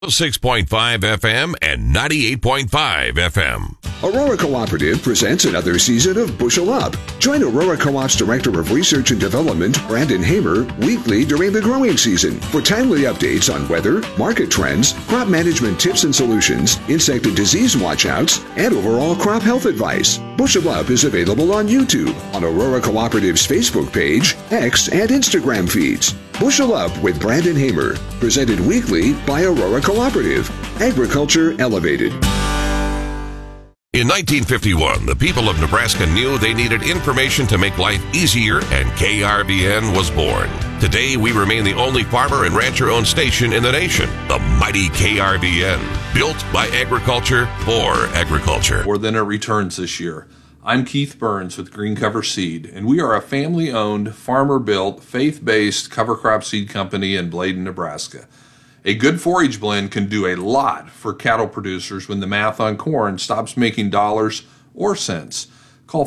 6.5 FM and 98.5 FM. Aurora Cooperative presents another season of Bushel Up. Join Aurora Co-op's Director of Research and Development, Brandon Hamer, weekly during the growing season for timely updates on weather, market trends, crop management tips and solutions, insect and disease watchouts, and overall crop health advice. Bushel Up is available on YouTube, on Aurora Cooperative's Facebook page, X, and Instagram feeds. Bushel Up with Brandon Hamer, presented weekly by Aurora Cooperative. Agriculture Elevated. In 1951, the people of Nebraska knew they needed information to make life easier, and KRVN was born. Today, we remain the only farmer and rancher-owned station in the nation, the mighty KRVN, built by agriculture for agriculture. More than it returns this year. I'm Keith Burns with Green Cover Seed, and we are a family-owned, farmer-built, faith-based cover crop seed company in Bladen, Nebraska. A good forage blend can do a lot for cattle producers when the math on corn stops making dollars or cents. Call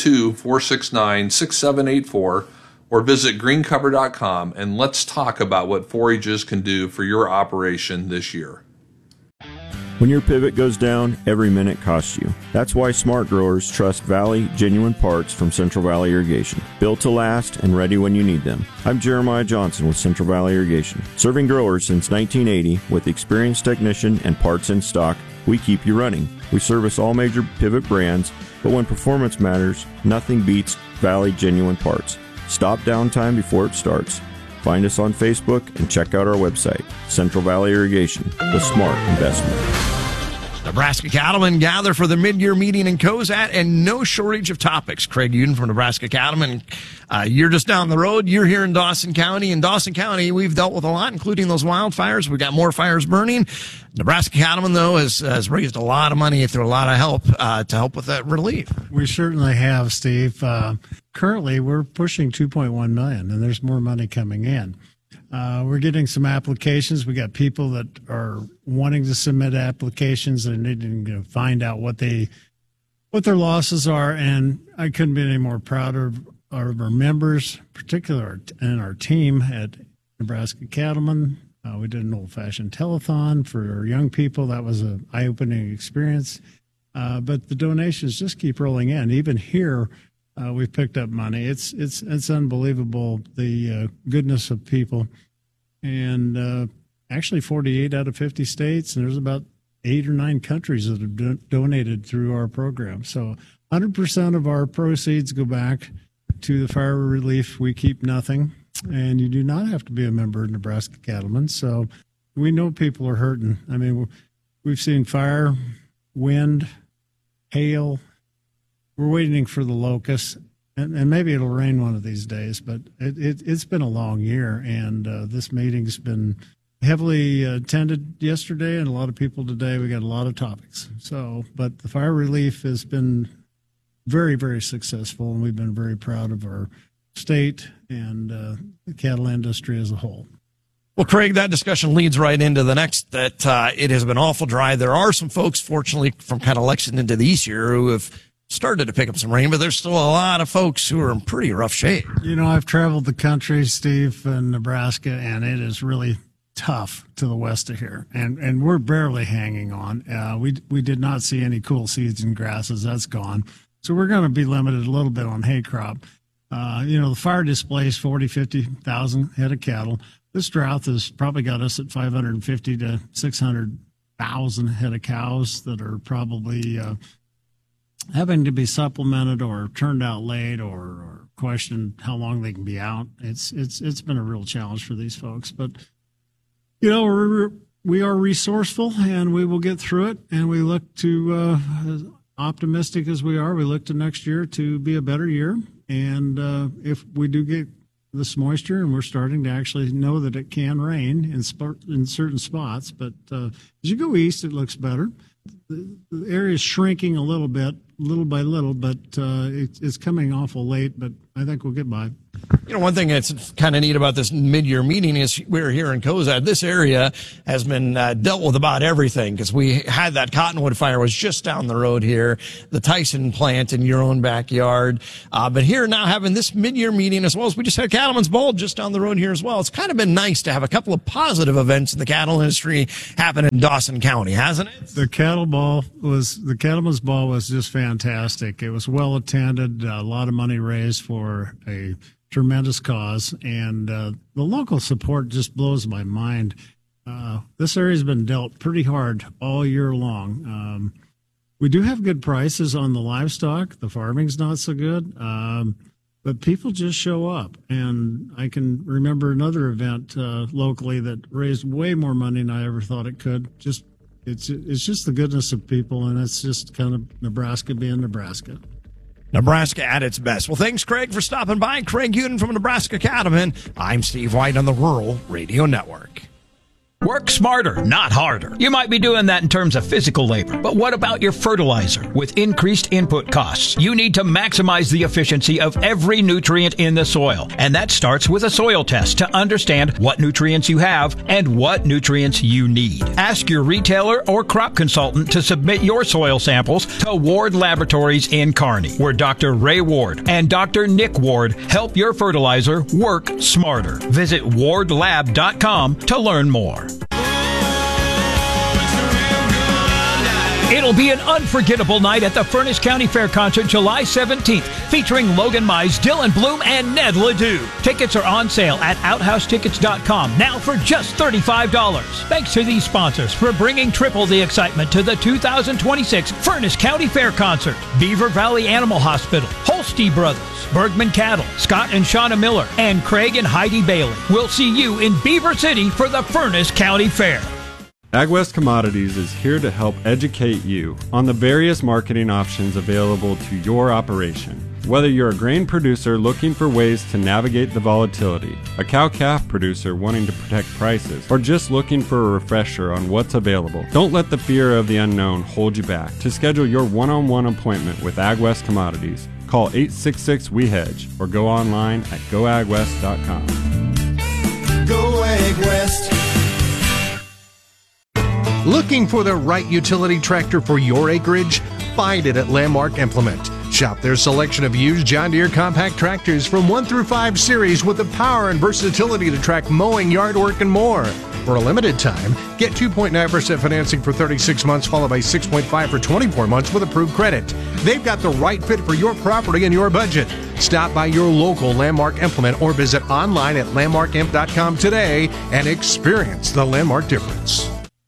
402-469-6784 or visit greencover.com and let's talk about what forages can do for your operation this year. When your pivot goes down, every minute costs you. That's why smart growers trust Valley Genuine Parts from Central Valley Irrigation. Built to last and ready when you need them. I'm Jeremiah Johnson with Central Valley Irrigation. Serving growers since 1980 with experienced technician and parts in stock, we keep you running. We service all major pivot brands, but when performance matters, nothing beats Valley Genuine Parts. Stop downtime before it starts. Find us on Facebook and check out our website, Central Valley Irrigation, the smart investment. Nebraska cattlemen gather for the mid-year meeting in Cozad, and no shortage of topics. Craig Uden from Nebraska Cattlemen. You're just down the road. You're here in Dawson County. In Dawson County, we've dealt with a lot, including those wildfires. We've got more fires burning. Nebraska Cattlemen, though, has raised a lot of money through a lot of help to help with that relief. We certainly have, Steve. Currently, we're pushing $2.1 million, and there's more money coming in. We're getting some applications. We got people that are wanting to submit applications and needing to find out what their losses are. And I couldn't be any more proud of our members, particularly in our team at Nebraska Cattlemen. We did an old-fashioned telethon for our young people. That was an eye-opening experience. But the donations just keep rolling in. Even here, we've picked up money. It's unbelievable, the goodness of people. And actually 48 out of 50 states, and there's about 8 or 9 countries that have donated through our program. So 100% of our proceeds go back to the fire relief. We keep nothing. And you do not have to be a member of Nebraska Cattlemen. So we know people are hurting. I mean, we've seen fire, wind, hail. We're waiting for the locusts, and maybe it'll rain one of these days, but it's been a long year, and this meeting's been heavily attended yesterday, and a lot of people today. We got a lot of topics. But the fire relief has been very, very successful, and we've been very proud of our state and the cattle industry as a whole. Well, Craig, that discussion leads right into the next, that it has been awful dry. There are some folks, fortunately, from kind of Lexington to the east here who have started to pick up some rain, but there's still a lot of folks who are in pretty rough shape. You know, I've traveled the country, Steve, in Nebraska, and it is really tough to the west of here, and we're barely hanging on. We did not see any cool seeds and grasses. That's gone. So we're going to be limited a little bit on hay crop. The fire displaced 50,000 head of cattle. This drought has probably got us at 550 to 600,000 head of cows that are probably having to be supplemented or turned out late or questioned how long they can be out. It's been a real challenge for these folks. But, we are resourceful, and we will get through it. And we look to, as optimistic as we are, we look to next year to be a better year. And if we do get this moisture, and we're starting to actually know that it can rain in certain spots, but as you go east, it looks better. The area is shrinking a little bit, little by little, but it's coming awful late, but I think we'll get by. You know, one thing that's kind of neat about this mid-year meeting is we're here in Cozad. This area has been dealt with about everything because we had that cottonwood fire was just down the road here, the Tyson plant in your own backyard. But here now having this mid-year meeting as well as we just had Cattleman's Ball just down the road here as well. It's kind of been nice to have a couple of positive events in the cattle industry happen in Dawson County, hasn't it? The Cattleman's Ball was just fantastic. It was well attended, a lot of money raised for a tremendous cause, and the local support just blows my mind. This area's been dealt pretty hard all year long. We do have good prices on the livestock. The farming's not so good, but people just show up. And I can remember another event locally that raised way more money than I ever thought it could. It's just the goodness of people, and it's just kind of Nebraska being Nebraska. Nebraska at its best. Well, thanks, Craig, for stopping by. Craig Uden from Nebraska Cattlemen. I'm Steve White on the Rural Radio Network. Work smarter, not harder. You might be doing that in terms of physical labor, but what about your fertilizer? With increased input costs, you need to maximize the efficiency of every nutrient in the soil. And that starts with a soil test to understand what nutrients you have and what nutrients you need. Ask your retailer or crop consultant to submit your soil samples to Ward Laboratories in Kearney, where Dr. Ray Ward and Dr. Nick Ward help your fertilizer work smarter. Visit wardlab.com to learn more. It'll be an unforgettable night at the Furnace County Fair Concert July 17th, featuring Logan Mize, Dylan Bloom, and Ned Ledoux. Tickets are on sale at OuthouseTickets.com now for just $35. Thanks to these sponsors for bringing triple the excitement to the 2026 Furnace County Fair Concert. Beaver Valley Animal Hospital, Holste Brothers, Bergman Cattle, Scott and Shauna Miller, and Craig and Heidi Bailey. We'll see you in Beaver City for the Furnace County Fair. AgWest Commodities is here to help educate you on the various marketing options available to your operation. Whether you're a grain producer looking for ways to navigate the volatility, a cow-calf producer wanting to protect prices, or just looking for a refresher on what's available, don't let the fear of the unknown hold you back. To schedule your one-on-one appointment with AgWest Commodities, call 866-WE-HEDGE or go online at goagwest.com. Go AgWest. Looking for the right utility tractor for your acreage? Find it at Landmark Implement. Shop their selection of used John Deere compact tractors from 1 through 5 series with the power and versatility to track mowing, yard work, and more. For a limited time, get 2.9% financing for 36 months followed by 6.5% for 24 months with approved credit. They've got the right fit for your property and your budget. Stop by your local Landmark Implement or visit online at landmarkimp.com today and experience the Landmark difference.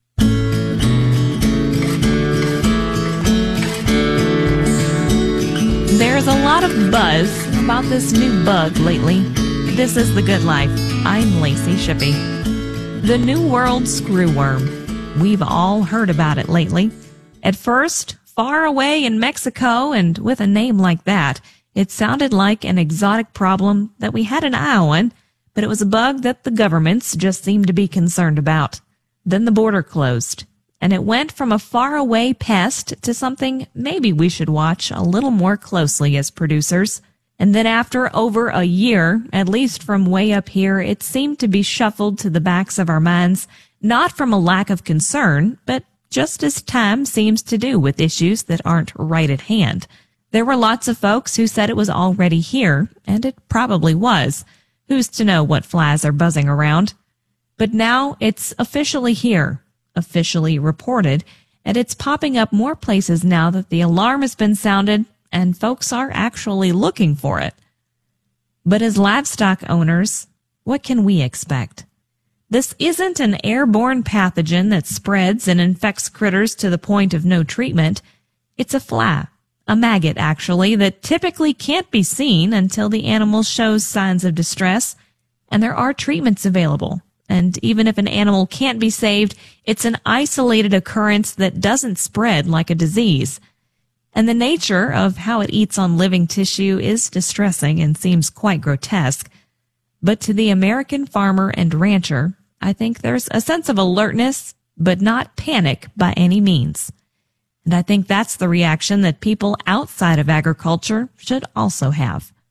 There's a lot of buzz about this new bug lately. This is The Good Life. I'm Lacey Shippey. The New World Screwworm. We've all heard about it lately. At first, far away in Mexico, and with a name like that, it sounded like an exotic problem that we had an eye on, but it was a bug that the governments just seemed to be concerned about. Then the border closed, and it went from a faraway pest to something maybe we should watch a little more closely as producers. And then after over a year, at least from way up here, it seemed to be shuffled to the backs of our minds, not from a lack of concern, but just as time seems to do with issues that aren't right at hand. There were lots of folks who said it was already here, and it probably was. Who's to know what flies are buzzing around? But now it's officially here. Officially reported, and it's popping up more places now that the alarm has been sounded and folks are actually looking for it. But as livestock owners, what can we expect? This isn't an airborne pathogen that spreads and infects critters to the point of no treatment. It's a fly, a maggot actually, that typically can't be seen until the animal shows signs of distress, and there are treatments available. And even if an animal can't be saved, it's an isolated occurrence that doesn't spread like a disease. And the nature of how it eats on living tissue is distressing and seems quite grotesque. But to the American farmer and rancher, I think there's a sense of alertness, but not panic by any means. And I think that's the reaction that people outside of agriculture should also have.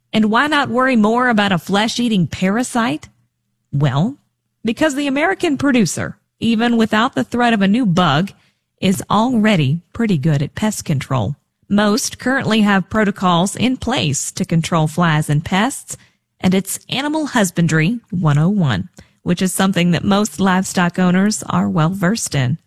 And why not worry more about a flesh-eating parasite? Well, because the American producer, even without the threat of a new bug, is already pretty good at pest control. Most currently have protocols in place to control flies and pests, and it's Animal Husbandry 101, which is something that most livestock owners are well versed in.